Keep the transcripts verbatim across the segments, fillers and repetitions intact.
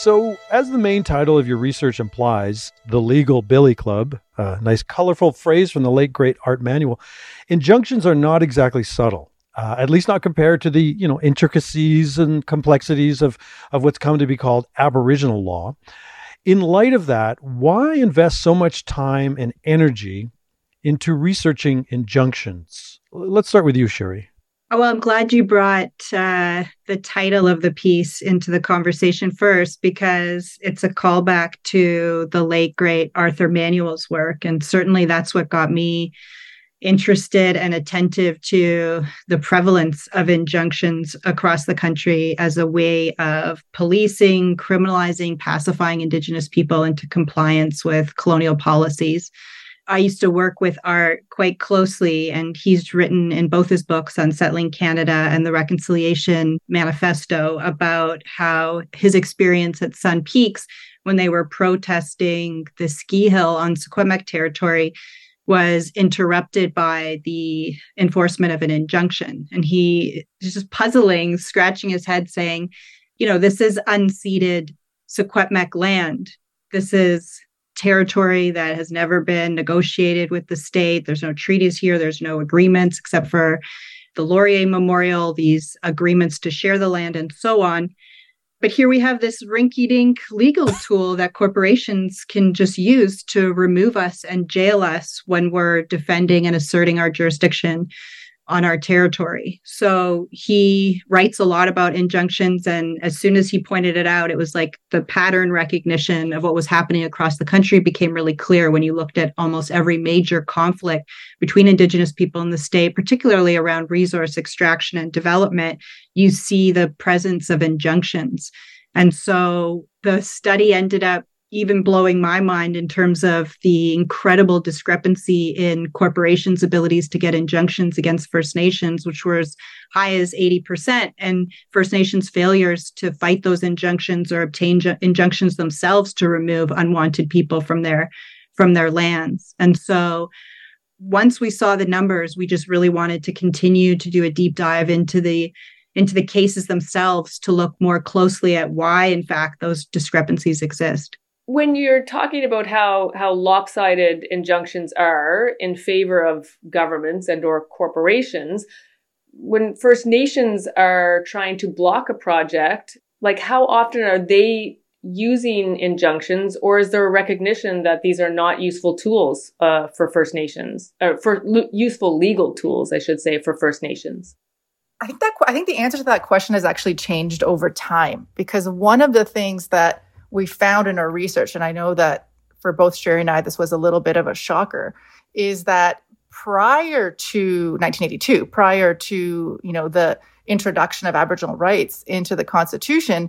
So, as the main title of your research implies, the Legal Billy Club, a nice colorful phrase from the late great Art Manuel, injunctions are not exactly subtle. Uh, at least not compared to the, you know, intricacies and complexities of, of what's come to be called Aboriginal law. In light of that, why invest so much time and energy into researching injunctions? Let's start with you, Sherry. Oh, well, I'm glad you brought uh, the title of the piece into the conversation first, because it's a callback to the late, great Arthur Manuel's work. And certainly that's what got me interested and attentive to the prevalence of injunctions across the country as a way of policing, criminalizing, pacifying Indigenous people into compliance with colonial policies. I used to work with Art quite closely, and he's written in both his books, Unsettling Canada and the Reconciliation Manifesto, about how his experience at Sun Peaks when they were protesting the ski hill on Secwepemc territory was interrupted by the enforcement of an injunction. And he is just puzzling, scratching his head, saying, you know, this is unceded Secwepemc land. This is territory that has never been negotiated with the state. There's no treaties here. There's no agreements except for the Laurier Memorial, these agreements to share the land and so on. But here we have this rinky-dink legal tool that corporations can just use to remove us and jail us when we're defending and asserting our jurisdiction on our territory. So he writes a lot about injunctions. And as soon as he pointed it out, it was like the pattern recognition of what was happening across the country became really clear when you looked at almost every major conflict between Indigenous people in the state, particularly around resource extraction and development. You see the presence of injunctions. And so the study ended up even blowing my mind in terms of the incredible discrepancy in corporations' abilities to get injunctions against First Nations, which were as high as eighty percent, and First Nations' failures to fight those injunctions or obtain ju- injunctions themselves to remove unwanted people from their from their lands. And so once we saw the numbers, we just really wanted to continue to do a deep dive into the into the cases themselves to look more closely at why, in fact, those discrepancies exist. When you're talking about how, how lopsided injunctions are in favor of governments and or corporations, when First Nations are trying to block a project, like how often are they using injunctions, or is there a recognition that these are not useful tools uh, for First Nations, or for l- useful legal tools, I should say, for First Nations? I think that I think the answer to that question has actually changed over time, because one of the things that we found in our research, and I know that for both Sherry and I, this was a little bit of a shocker, is that prior to nineteen eighty-two, prior to, you know, the introduction of Aboriginal rights into the Constitution,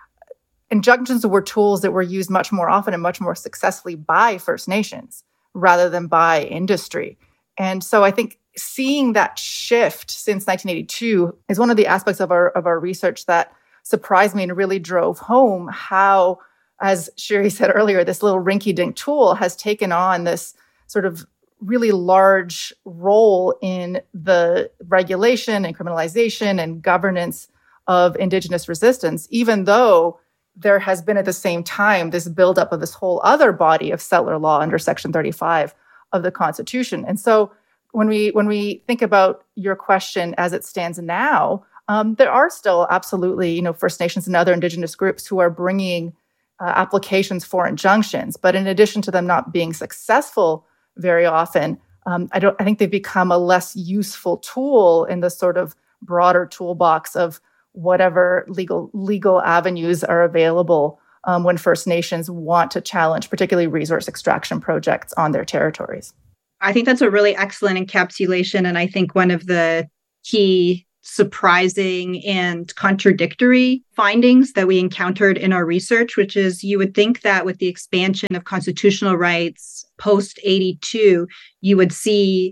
injunctions were tools that were used much more often and much more successfully by First Nations rather than by industry. And so I think seeing that shift since nineteen eighty-two is one of the aspects of our of our research that surprised me and really drove home how, as Sherry said earlier, this little rinky-dink tool has taken on this sort of really large role in the regulation and criminalization and governance of Indigenous resistance, even though there has been at the same time this buildup of this whole other body of settler law under Section thirty-five of the Constitution. And so when we when we think about your question as it stands now, um, there are still absolutely, you know, First Nations and other Indigenous groups who are bringing uh, applications for injunctions. But in addition to them not being successful very often, um, I don't. I think they've become a less useful tool in the sort of broader toolbox of whatever legal legal avenues are available um, when First Nations want to challenge, particularly resource extraction projects on their territories. I think that's a really excellent encapsulation. And I think one of the key surprising and contradictory findings that we encountered in our research, which is you would think that with the expansion of constitutional rights post eighty-two, you would see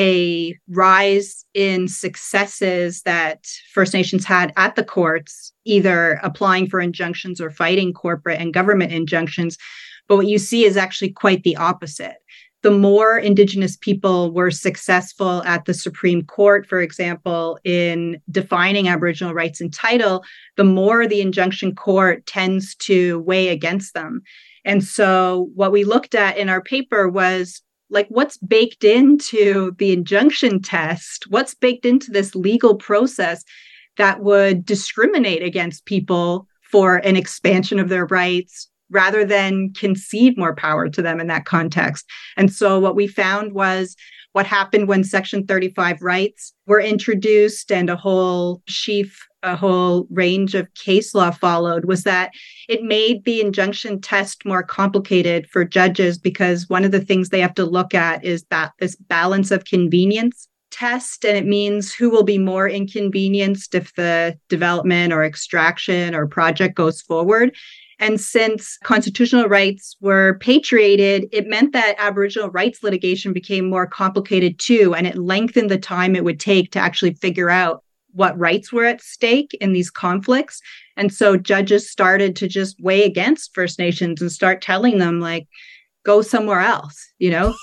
a rise in successes that First Nations had at the courts, either applying for injunctions or fighting corporate and government injunctions. But what you see is actually quite the opposite. the more Indigenous people were successful at the Supreme Court, for example, in defining Aboriginal rights and title, the more the injunction court tends to weigh against them. And so what we looked at in our paper was like what's baked into the injunction test, what's baked into this legal process that would discriminate against people for an expansion of their rights rather than concede more power to them in that context. And so what we found was what happened when Section thirty-five rights were introduced and a whole sheaf, a whole range of case law followed was that it made the injunction test more complicated for judges because one of the things they have to look at is that this balance of convenience test, and it means who will be more inconvenienced if the development or extraction or project goes forward. And since constitutional rights were patriated, it meant that Aboriginal rights litigation became more complicated too, and it lengthened the time it would take to actually figure out what rights were at stake in these conflicts. And so judges started to just weigh against First Nations and start telling them, like, go somewhere else, you know?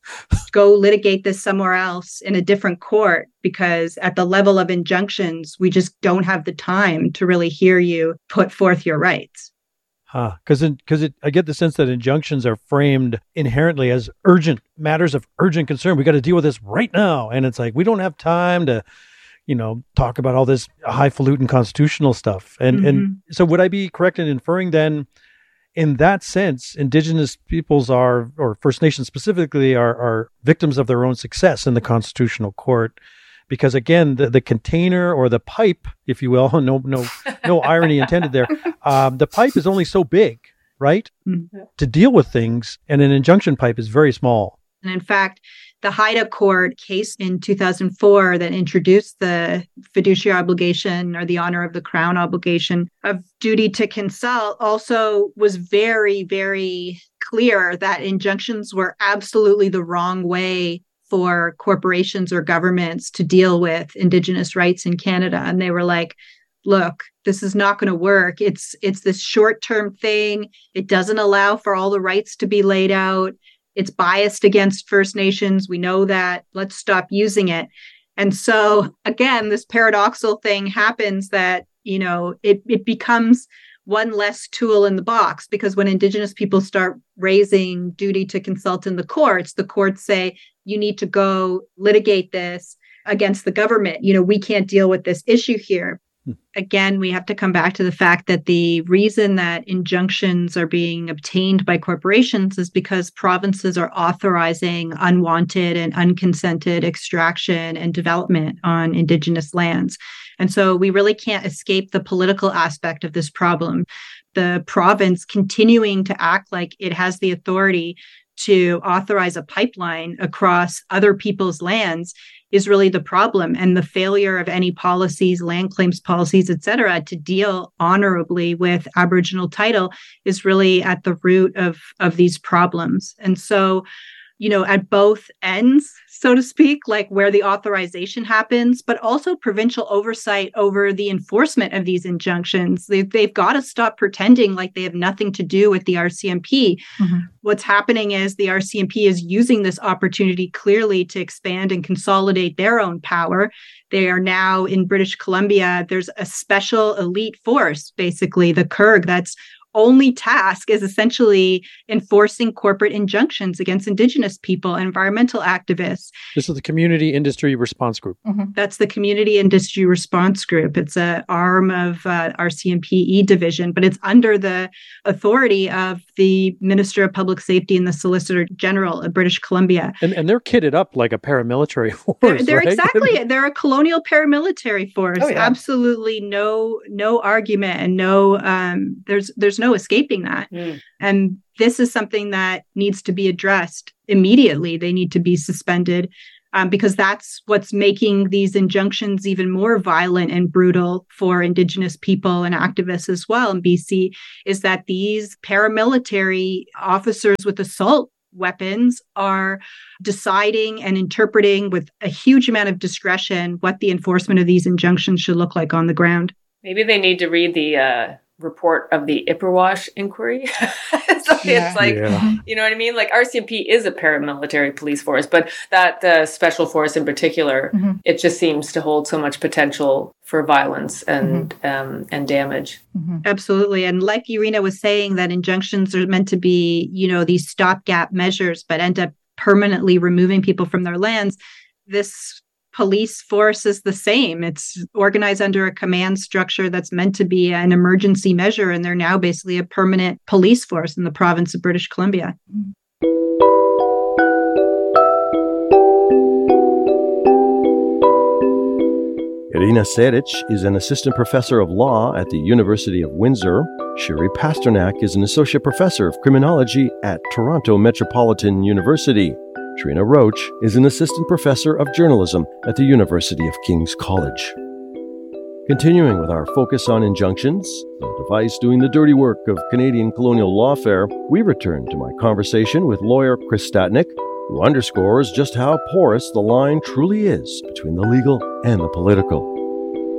Go litigate this somewhere else in a different court, because at the level of injunctions, we just don't have the time to really hear you put forth your rights. Huh. Because because it, I get the sense that injunctions are framed inherently as urgent matters of urgent concern. We got to deal with this right now. And it's like, we don't have time to, you know, talk about all this highfalutin constitutional stuff. And, mm-hmm. and so would I be correct in inferring then, in that sense, Indigenous peoples are, or First Nations specifically, are, are victims of their own success in the constitutional court? Because again, the, the container or the pipe, if you will, no no no irony intended there, um, the pipe is only so big, right, mm-hmm. to deal with things, and an injunction pipe is very small. And in fact, the Haida Court case in two thousand four that introduced the fiduciary obligation or the honor of the crown obligation of duty to consult also was very, very clear that injunctions were absolutely the wrong way for corporations or governments to deal with Indigenous rights in Canada. And they were like, look, this is not going to work. It's it's this short-term thing. It doesn't allow for all the rights to be laid out. It's biased against First Nations. We know that. Let's stop using it. And so, again, this paradoxical thing happens that, you know, it, it becomes one less tool in the box, because when Indigenous people start raising duty to consult in the courts, the courts say, you need to go litigate this against the government. You know, we can't deal with this issue here. Hmm. Again, we have to come back to the fact that the reason that injunctions are being obtained by corporations is because provinces are authorizing unwanted and unconsented extraction and development on Indigenous lands. And so we really can't escape the political aspect of this problem. The province continuing to act like it has the authority to authorize a pipeline across other people's lands is really the problem. And the failure of any policies, land claims policies, et cetera, to deal honorably with Aboriginal title is really at the root of, of these problems. And so, you know, at both ends, so to speak, like where the authorization happens, but also provincial oversight over the enforcement of these injunctions. They've, they've got to stop pretending like they have nothing to do with the R C M P. Mm-hmm. What's happening is the R C M P is using this opportunity clearly to expand and consolidate their own power. They are now in British Columbia. There's a special elite force, basically, the C U R G, that's only task is essentially enforcing corporate injunctions against Indigenous people and environmental activists. This is the Community Industry Response Group. Mm-hmm. That's the Community Industry Response Group. It's an arm of uh, R C M P E division, but it's under the authority of the Minister of Public Safety and the Solicitor General of British Columbia. And, and they're kitted up like a paramilitary force. They're, they're right? exactly, they're a colonial paramilitary force. Oh, yeah. Absolutely no no argument and no um, there's there's no escaping that. Mm. And this is something that needs to be addressed immediately. They need to be suspended um, because that's what's making these injunctions even more violent and brutal for Indigenous people and activists as well in B C, is that these paramilitary officers with assault weapons are deciding and interpreting with a huge amount of discretion what the enforcement of these injunctions should look like on the ground. Maybe they need to read the uh, report of the Ipperwash inquiry. So Yeah. it's like, Yeah. you know what I mean? Like R C M P is a paramilitary police force, but that uh, special force in particular, Mm-hmm. it just seems to hold so much potential for violence and um, and damage. Mm-hmm. Absolutely. And like Irina was saying, that injunctions are meant to be, you know, these stopgap measures, but end up permanently removing people from their lands. This police force is the same. It's organized under a command structure that's meant to be an emergency measure, and they're now basically a permanent police force in the province of British Columbia. Irina Seric is an assistant professor of law at the University of Windsor. Sherry Pasternak is an associate professor of criminology at Toronto Metropolitan University. Trina Roach is an assistant professor of journalism at the University of King's College. Continuing with our focus on injunctions, the device doing the dirty work of Canadian colonial lawfare, we return to my conversation with lawyer Chris Statnick, who underscores just how porous the line truly is between the legal and the political.